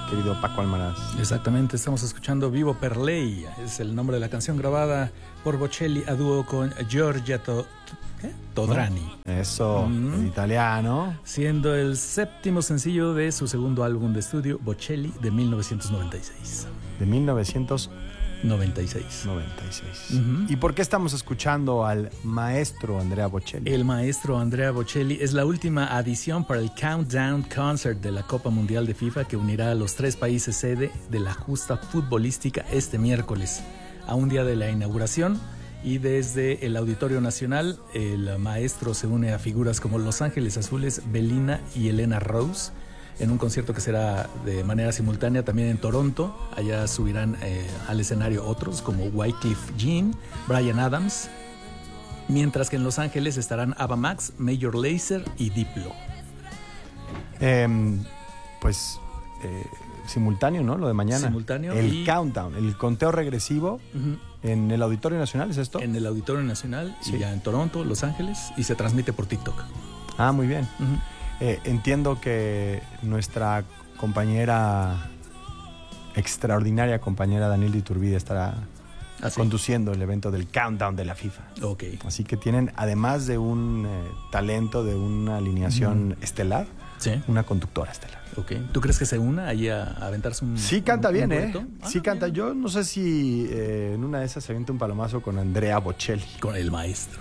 querido Paco Almaraz. Exactamente, estamos escuchando Vivo per Lei, es el nombre de la canción grabada por Bocelli a dúo con Giorgia Todrani. Eso, en italiano. Siendo el séptimo sencillo de su segundo álbum de estudio, Bocelli, de 1996. De 1996. 96. ¿Y por qué estamos escuchando al maestro Andrea Bocelli? El maestro Andrea Bocelli es la última adición para el Countdown Concert de la Copa Mundial de FIFA que unirá a los 3 países sede de la justa futbolística este miércoles, a un día de la inauguración. Y desde el Auditorio Nacional, el maestro se une a figuras como Los Ángeles Azules, Belinda y Elena Rose, en un concierto que será de manera simultánea también en Toronto. Allá subirán al escenario otros como Wyclef Jean, Bryan Adams, mientras que en Los Ángeles estarán Ava Max, Major Lazer y Diplo. Simultáneo, ¿no? Lo de mañana. Simultáneo. El countdown, el conteo regresivo en el Auditorio Nacional, ¿es esto? En el Auditorio Nacional, sí. Y ya en Toronto, Los Ángeles, y se transmite por TikTok. Ah, muy bien. Entiendo que nuestra extraordinaria compañera Daniel Iturbide estará conduciendo el evento del Countdown de la FIFA. Okay. Así que tienen, además de un talento, de una alineación estelar, una conductora estelar. Okay. ¿Tú crees que se una ahí a aventarse un... Sí canta bien, Sí canta. Bien. Yo no sé si en una de esas se avienta un palomazo con Andrea Bocelli. Con el maestro.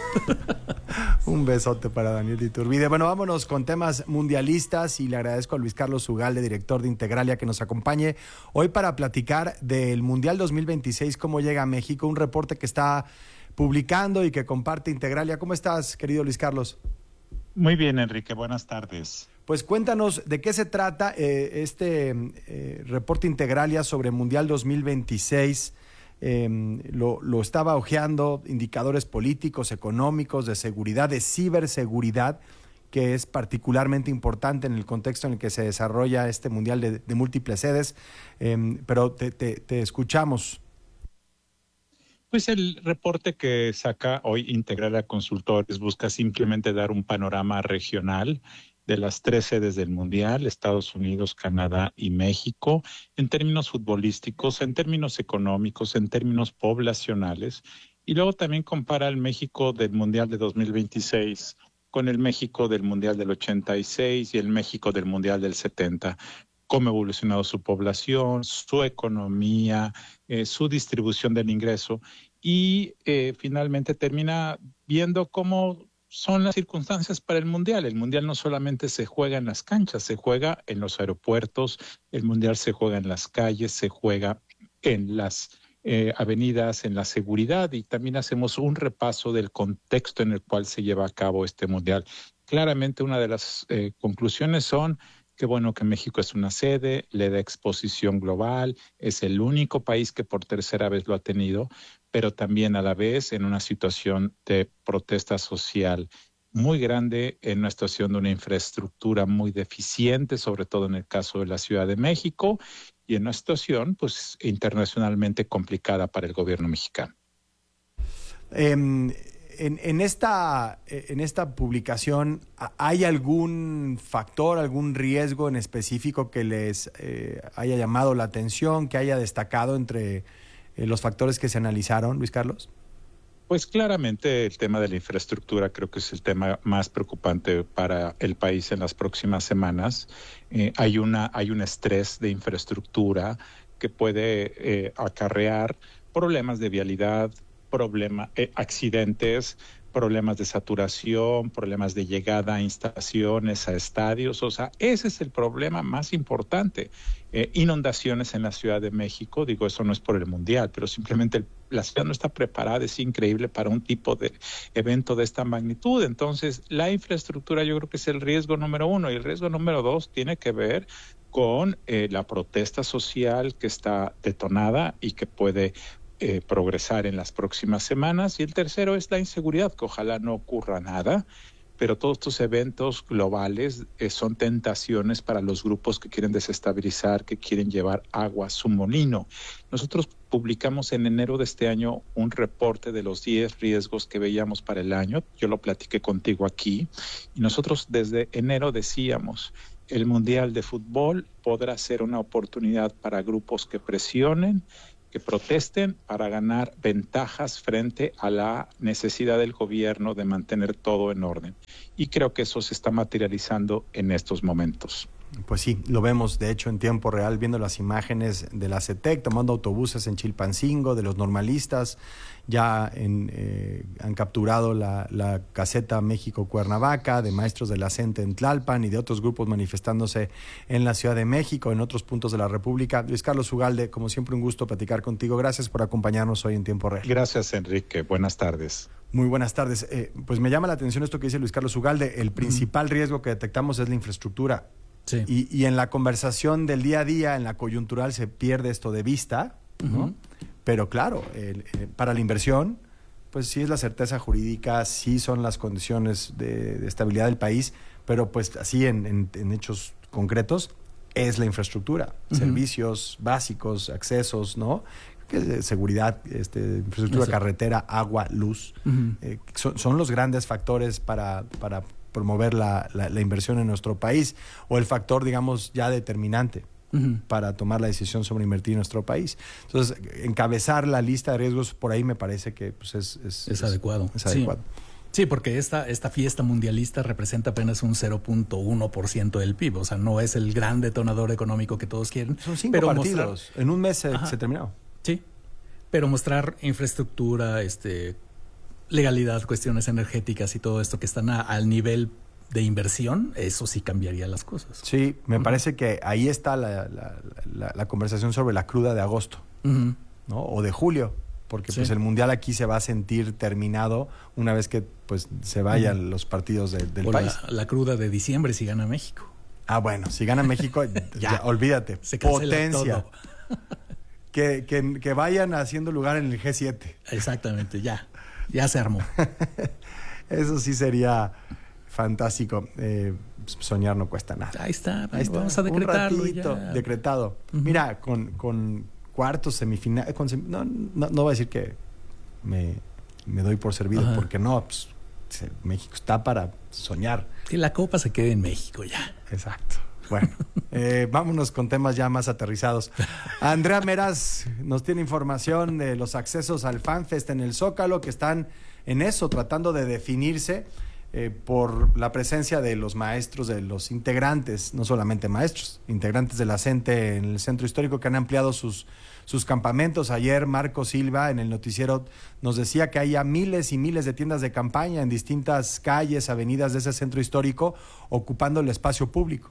Un besote para Daniel Iturbide. Bueno, vámonos con temas mundialistas y le agradezco a Luis Carlos Ugalde, director de Integralia, que nos acompañe hoy para platicar del Mundial 2026, cómo llega a México, un reporte que está publicando y que comparte Integralia. ¿Cómo estás, querido Luis Carlos? Muy bien, Enrique. Buenas tardes. Pues cuéntanos de qué se trata este reporte Integralia sobre Mundial 2026. Lo estaba hojeando, indicadores políticos, económicos, de seguridad, de ciberseguridad, que es particularmente importante en el contexto en el que se desarrolla este Mundial de múltiples sedes. Pero te escuchamos. Pues el reporte que saca hoy Integralia Consultores busca simplemente dar un panorama regional de las 3 sedes del Mundial, Estados Unidos, Canadá y México, en términos futbolísticos, en términos económicos, en términos poblacionales, y luego también compara el México del Mundial de 2026 con el México del Mundial del 86 y el México del Mundial del 70, cómo ha evolucionado su población, su economía, su distribución del ingreso, y finalmente termina viendo cómo son las circunstancias para el Mundial. El Mundial no solamente se juega en las canchas, se juega en los aeropuertos, el Mundial se juega en las calles, se juega en las avenidas, en la seguridad, y también hacemos un repaso del contexto en el cual se lleva a cabo este Mundial. Claramente una de las conclusiones son que bueno que México es una sede, le da exposición global, es el único país que por tercera vez lo ha tenido, pero también a la vez en una situación de protesta social muy grande, en una situación de una infraestructura muy deficiente, sobre todo en el caso de la Ciudad de México, y en una situación pues internacionalmente complicada para el gobierno mexicano. En esta publicación, ¿hay algún factor, algún riesgo en específico que les haya llamado la atención, que haya destacado entre los factores que se analizaron, Luis Carlos? Pues claramente el tema de la infraestructura creo que es el tema más preocupante para el país en las próximas semanas. Hay un estrés de infraestructura que puede acarrear problemas de vialidad, accidentes, problemas de saturación, problemas de llegada a instalaciones, a estadios. O sea, ese es el problema más importante. Inundaciones en la Ciudad de México, digo, eso no es por el Mundial, pero simplemente la ciudad no está preparada, es increíble para un tipo de evento de esta magnitud. Entonces, la infraestructura yo creo que es el riesgo número 1, y el riesgo número 2 tiene que ver con la protesta social que está detonada y que puede progresar en las próximas semanas, y el tercero es la inseguridad, que ojalá no ocurra nada, pero todos estos eventos globales son tentaciones para los grupos que quieren desestabilizar, que quieren llevar agua a su molino. Nosotros publicamos en enero de este año un reporte de los 10 riesgos que veíamos para el año. Yo lo platiqué contigo aquí, y nosotros desde enero decíamos, el Mundial de Fútbol podrá ser una oportunidad para grupos que presionen, que protesten para ganar ventajas frente a la necesidad del gobierno de mantener todo en orden. Y creo que eso se está materializando en estos momentos. Pues sí, lo vemos de hecho en tiempo real, viendo las imágenes de la CETEC tomando autobuses en Chilpancingo, de los normalistas, ya han capturado la caseta México-Cuernavaca, de maestros de la CENTE en Tlalpan y de otros grupos manifestándose en la Ciudad de México, en otros puntos de la República. Luis Carlos Ugalde, como siempre un gusto platicar contigo. Gracias por acompañarnos hoy en tiempo real. Gracias, Enrique. Buenas tardes. Muy buenas tardes. Pues me llama la atención esto que dice Luis Carlos Ugalde. El principal riesgo que detectamos es la infraestructura. Sí. Y en la conversación del día a día, en la coyuntural, se pierde esto de vista, ¿no? Pero claro, para la inversión, pues sí es la certeza jurídica, sí son las condiciones de estabilidad del país, pero pues así en hechos concretos es la infraestructura, servicios básicos, accesos, ¿no? Seguridad, infraestructura, carretera, agua, luz, son los grandes factores para promover la inversión en nuestro país, o el factor, digamos, ya determinante para tomar la decisión sobre invertir en nuestro país. Entonces, encabezar la lista de riesgos por ahí me parece que pues, es adecuado. Es adecuado. Sí, porque esta fiesta mundialista representa apenas un 0.1% del PIB, o sea, no es el gran detonador económico que todos quieren. Son 5 partidos, en un mes se terminó. Sí, pero mostrar infraestructura, legalidad, cuestiones energéticas y todo esto que están al nivel de inversión, eso sí cambiaría las cosas. Sí, me parece que ahí está la conversación sobre la cruda de agosto, ¿no? O de julio, porque pues el Mundial aquí se va a sentir terminado una vez que pues se vayan los partidos del país. La cruda de diciembre si gana México. Ah, bueno, si gana México, ya olvídate, se potencia. Todo. Que vayan haciendo lugar en el G7. Exactamente, ya se armó. Eso sí sería fantástico. Soñar no cuesta nada. Ahí está. Vamos a decretarlo. Un ratito, decretado. Mira, con cuartos, semifinales. No voy a decir que me doy por servido, porque no. Pues, México está para soñar. Que la copa se quede en México ya. Exacto. Bueno, vámonos con temas ya más aterrizados. Andrea Meraz nos tiene información de los accesos al FanFest en el Zócalo, que están en eso, tratando de definirse por la presencia de los maestros, de los integrantes, no solamente maestros, integrantes de la CENTE en el centro histórico, que han ampliado sus campamentos. Ayer Marco Silva en el noticiero nos decía que hay miles y miles de tiendas de campaña en distintas calles, avenidas de ese centro histórico, ocupando el espacio público.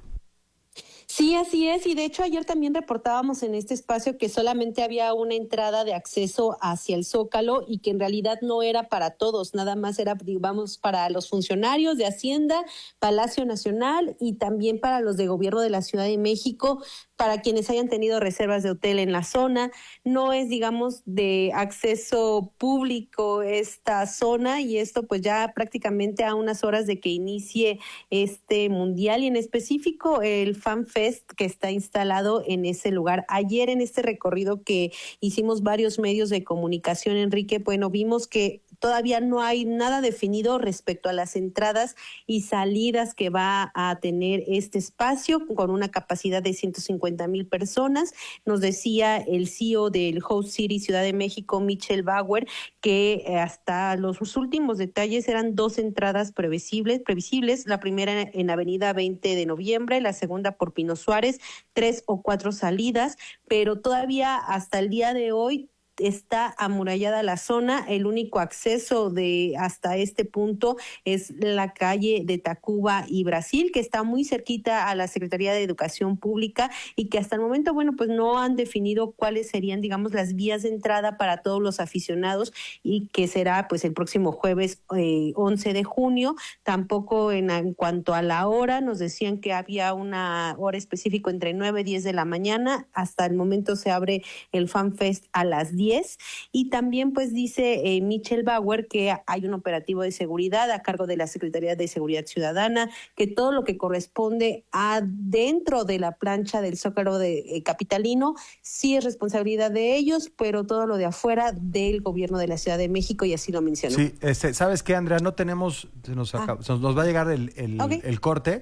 Sí, así es, y de hecho ayer también reportábamos en este espacio que solamente había una entrada de acceso hacia el Zócalo y que en realidad no era para todos, nada más era, digamos, para los funcionarios de Hacienda, Palacio Nacional y también para los de Gobierno de la Ciudad de México, para quienes hayan tenido reservas de hotel en la zona. No es, digamos, de acceso público esta zona, y esto pues ya prácticamente a unas horas de que inicie este mundial, y en específico el FanFest que está instalado en ese lugar. Ayer en este recorrido que hicimos varios medios de comunicación, Enrique, bueno, vimos que todavía no hay nada definido respecto a las entradas y salidas que va a tener este espacio, con una capacidad de 150,000 personas. Nos decía el CEO del Host City Ciudad de México, Michel Bauer, que hasta los últimos detalles eran 2 entradas previsibles, la primera en Avenida 20 de Noviembre, la segunda por Pino Suárez, 3 o 4 salidas, pero todavía hasta el día de hoy está amurallada la zona. El único acceso de hasta este punto es la calle de Tacuba y Brasil, que está muy cerquita a la Secretaría de Educación Pública, y que hasta el momento, bueno, pues no han definido cuáles serían, digamos, las vías de entrada para todos los aficionados, y que será pues el próximo jueves 11 de junio. Tampoco en cuanto a la hora, nos decían que había una hora específica entre 9 y 10 de la mañana. Hasta el momento se abre el FanFest a las 10. Y también pues dice Michel Bauer que hay un operativo de seguridad a cargo de la Secretaría de Seguridad Ciudadana, que todo lo que corresponde adentro de la plancha del Zócalo capitalino sí es responsabilidad de ellos, pero todo lo de afuera del gobierno de la Ciudad de México, y así lo mencionó. Sí, ¿sabes qué, Andrea? No tenemos, nos va a llegar el corte,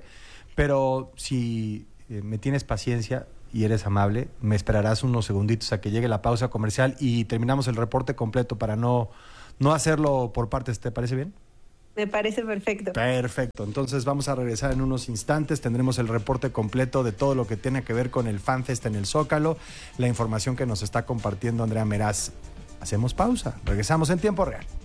pero si me tienes paciencia y eres amable, me esperarás unos segunditos a que llegue la pausa comercial y terminamos el reporte completo para no hacerlo por partes. ¿Te parece bien? Me parece perfecto. Perfecto, entonces vamos a regresar en unos instantes, tendremos el reporte completo de todo lo que tiene que ver con el FanFest en el Zócalo, la información que nos está compartiendo Andrea Meraz. Hacemos pausa, regresamos en tiempo real.